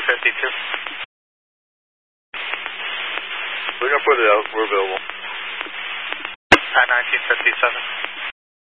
1952. We're going to put it out. We're available. 1957.